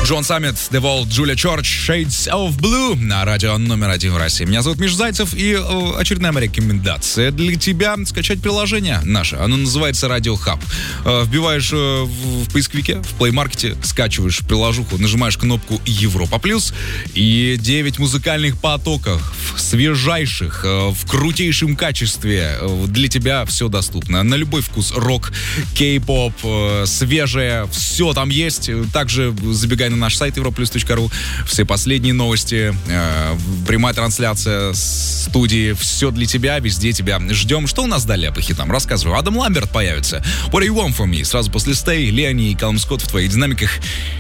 Джон Саммит, The Vault, Джулия Чорч, Shades of Blue на радио номер 1 в России. Меня зовут Миша Зайцев, и очередная моя рекомендация для тебя — скачать приложение наше. Оно называется Radio Hub. Вбиваешь в поисковике, в плеймаркете, скачиваешь приложуху, нажимаешь кнопку Европа Плюс, и 9 музыкальных потоков, свежайших, в крутейшем качестве. Для тебя все доступно. На любой вкус. Рок, кей-поп, свежее, все там есть. Также забегай на наш сайт europlus.ru. Все последние новости, прямая трансляция студии, все для тебя, везде тебя ждем. Что у нас далее по хитам? Рассказываю. Адам Ламберт появится. What do you want from me? Сразу после Stay, Леони и Калум Скотт в твоих динамиках.